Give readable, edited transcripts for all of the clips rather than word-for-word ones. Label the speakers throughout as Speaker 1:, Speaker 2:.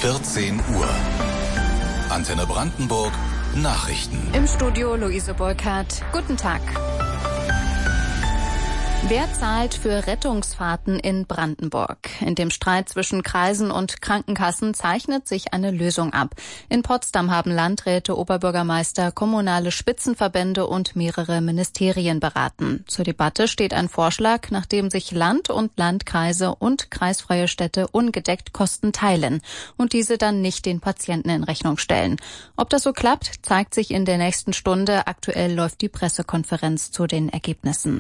Speaker 1: 14 Uhr. Antenne Brandenburg, Nachrichten.
Speaker 2: Im Studio Luise Burkhardt. Guten Tag. Wer zahlt für Rettungsfahrten in Brandenburg? In dem Streit zwischen Kreisen und Krankenkassen zeichnet sich eine Lösung ab. In Potsdam haben Landräte, Oberbürgermeister, kommunale Spitzenverbände und mehrere Ministerien beraten. Zur Debatte steht ein Vorschlag, nachdem sich Land und Landkreise und kreisfreie Städte ungedeckt Kosten teilen und diese dann nicht den Patienten in Rechnung stellen. Ob das so klappt, zeigt sich in der nächsten Stunde. Aktuell läuft die Pressekonferenz zu den Ergebnissen.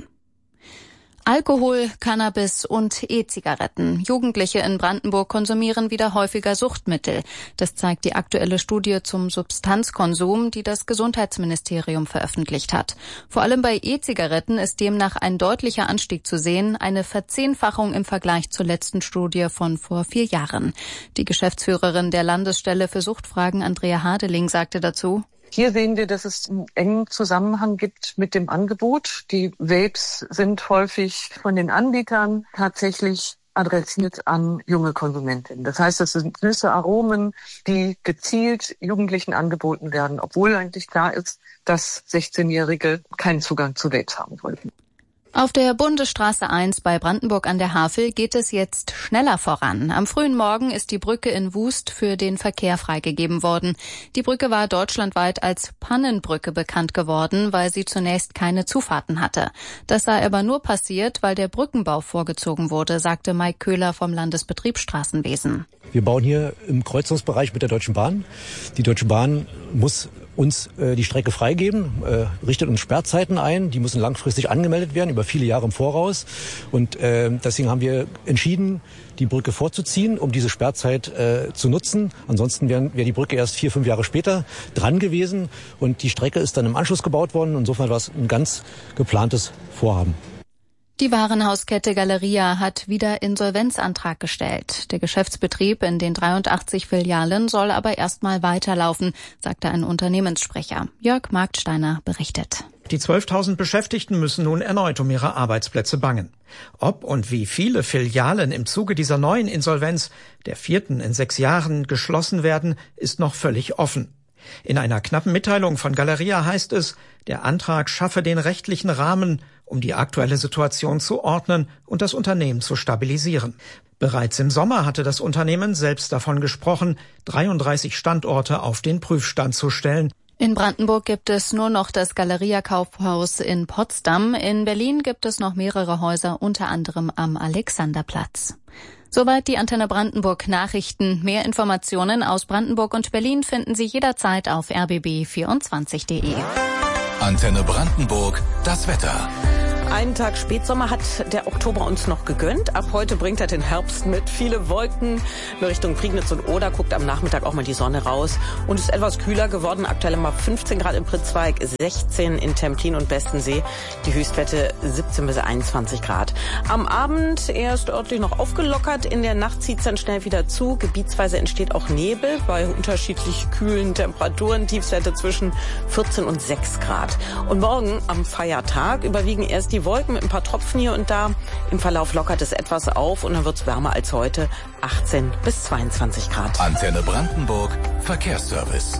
Speaker 2: Alkohol, Cannabis und E-Zigaretten. Jugendliche in Brandenburg konsumieren wieder häufiger Suchtmittel. Das zeigt die aktuelle Studie zum Substanzkonsum, die das Gesundheitsministerium veröffentlicht hat. Vor allem bei E-Zigaretten ist demnach ein deutlicher Anstieg zu sehen, eine Verzehnfachung im Vergleich zur letzten Studie von vor 4 Jahren. Die Geschäftsführerin der Landesstelle für Suchtfragen, Andrea Hadeling, sagte dazu:
Speaker 3: Hier sehen wir, dass es einen engen Zusammenhang gibt mit dem Angebot. Die Vapes sind häufig von den Anbietern tatsächlich adressiert an junge Konsumentinnen. Das heißt, das sind süße Aromen, die gezielt Jugendlichen angeboten werden, obwohl eigentlich klar ist, dass 16-Jährige keinen Zugang zu Vapes haben sollten.
Speaker 2: Auf der Bundesstraße 1 bei Brandenburg an der Havel geht es jetzt schneller voran. Am frühen Morgen ist die Brücke in Wust für den Verkehr freigegeben worden. Die Brücke war deutschlandweit als Pannenbrücke bekannt geworden, weil sie zunächst keine Zufahrten hatte. Das sei aber nur passiert, weil der Brückenbau vorgezogen wurde, sagte Mike Köhler vom Landesbetrieb Straßenwesen.
Speaker 4: Wir bauen hier im Kreuzungsbereich mit der Deutschen Bahn. Die Deutsche Bahn muss uns die Strecke freigeben, richtet uns Sperrzeiten ein. Die müssen langfristig angemeldet werden, über viele Jahre im Voraus. Und deswegen haben wir entschieden, die Brücke vorzuziehen, um diese Sperrzeit zu nutzen. Ansonsten wäre die Brücke erst 4-5 Jahre später dran gewesen. Und die Strecke ist dann im Anschluss gebaut worden. Insofern war es ein ganz geplantes Vorhaben.
Speaker 2: Die Warenhauskette Galeria hat wieder Insolvenzantrag gestellt. Der Geschäftsbetrieb in den 83 Filialen soll aber erstmal weiterlaufen, sagte ein Unternehmenssprecher. Jörg Marksteiner berichtet.
Speaker 5: Die 12.000 Beschäftigten müssen nun erneut um ihre Arbeitsplätze bangen. Ob und wie viele Filialen im Zuge dieser neuen Insolvenz, der 4. in 6 Jahren, geschlossen werden, ist noch völlig offen. In einer knappen Mitteilung von Galeria heißt es, der Antrag schaffe den rechtlichen Rahmen, um die aktuelle Situation zu ordnen und das Unternehmen zu stabilisieren. Bereits im Sommer hatte das Unternehmen selbst davon gesprochen, 33 Standorte auf den Prüfstand zu stellen.
Speaker 2: In Brandenburg gibt es nur noch das Galeria-Kaufhaus in Potsdam. In Berlin gibt es noch mehrere Häuser, unter anderem am Alexanderplatz. Soweit die Antenne Brandenburg Nachrichten. Mehr Informationen aus Brandenburg und Berlin finden Sie jederzeit auf rbb24.de.
Speaker 1: Antenne Brandenburg, das Wetter.
Speaker 6: Einen Tag Spätsommer hat der Oktober uns noch gegönnt. Ab heute bringt er den Herbst mit. Viele Wolken. Nur Richtung Prignitz und Oder guckt am Nachmittag auch mal die Sonne raus. Und es ist etwas kühler geworden. Aktuell mal 15 Grad in Pritzweig, 16 in Templin und Bestensee. Die Höchstwerte 17 bis 21 Grad. Am Abend erst örtlich noch aufgelockert. In der Nacht zieht es dann schnell wieder zu. Gebietsweise entsteht auch Nebel bei unterschiedlich kühlen Temperaturen. Tiefstwerte zwischen 14 und 6 Grad. Und morgen am Feiertag überwiegen erst die Wolken mit ein paar Tropfen hier und da. Im Verlauf lockert es etwas auf und dann wird es wärmer als heute, 18 bis 22 Grad.
Speaker 1: Antenne Brandenburg, Verkehrsservice.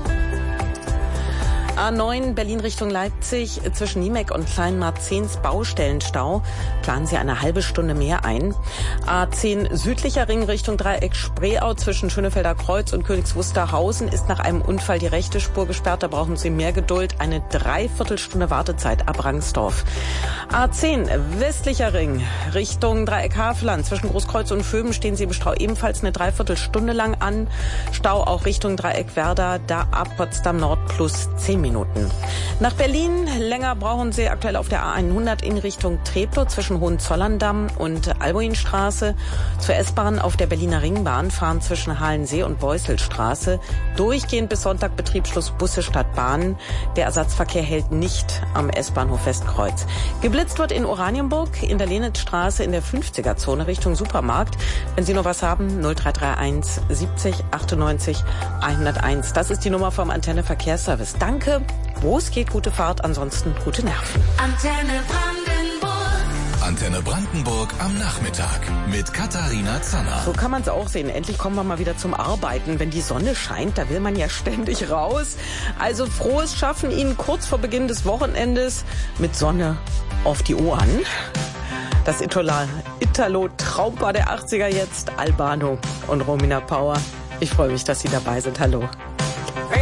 Speaker 6: A9 Berlin Richtung Leipzig zwischen Niemek und Kleinmarzens Baustellenstau. Planen Sie eine halbe Stunde mehr ein. A10 südlicher Ring Richtung Dreieck Spreeau zwischen Schönefelder Kreuz und Königs Wusterhausen ist nach einem Unfall die rechte Spur gesperrt. Da brauchen Sie mehr Geduld. Eine Dreiviertelstunde Wartezeit ab Rangsdorf. A10 westlicher Ring Richtung Dreieck Havelland zwischen Großkreuz und Vöben stehen Sie im Stau ebenfalls eine Dreiviertelstunde lang an. Stau auch Richtung Dreieck Werder, da ab Potsdam Nord plus 10 Minuten. Nach Berlin länger brauchen Sie aktuell auf der A100 in Richtung Treptow zwischen Hohenzollern-Damm und Albuinstraße. Zur S-Bahn auf der Berliner Ringbahn fahren zwischen Halensee und Beuselstraße. Durchgehend bis Sonntag Betriebsschluss Busse statt Bahnen. Der Ersatzverkehr hält nicht am S-Bahnhof Westkreuz. Geblitzt wird in Oranienburg in der Lenitzstraße in der 50er-Zone Richtung Supermarkt. Wenn Sie noch was haben, 0331 70 98 101. Das ist die Nummer vom Antenne Verkehrsservice. Danke. Wo es geht, gute Fahrt, ansonsten gute Nerven.
Speaker 1: Antenne Antenne Brandenburg am Nachmittag mit Katharina Zanner.
Speaker 6: So kann man es auch sehen. Endlich kommen wir mal wieder zum Arbeiten. Wenn die Sonne scheint, da will man ja ständig raus. Also frohes Schaffen Ihnen kurz vor Beginn des Wochenendes mit Sonne auf die Ohren. Das Italo-Traumpaar der 80er jetzt, Albano und Romina Power. Ich freue mich, dass Sie dabei sind. Hallo.